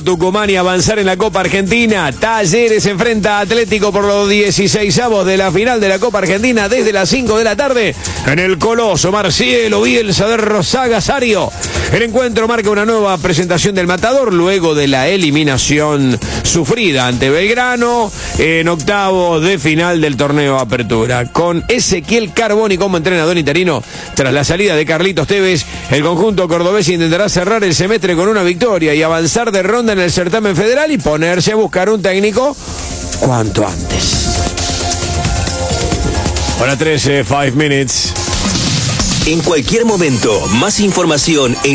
Tucumán y avanzar en la Copa Argentina. Talleres enfrenta a Atlético por los 16avos de la final de la Copa Argentina desde las 5 de la tarde en el Coloso. Marcielo Bielsa de Rosaga Sario. El encuentro marca una nueva presentación del Matador luego de la eliminación sufrida ante Belgrano en octavos de final del torneo Apertura. Con Ezequiel Carboni como entrenador interino, tras la salida de Carlitos Tevez, el conjunto cordobés intentará cerrar el semestre con una victoria y avanzar de ronda en el certamen federal y ponerse a buscar un técnico cuanto antes. Hora 13, 5 minutes. En cualquier momento, más información en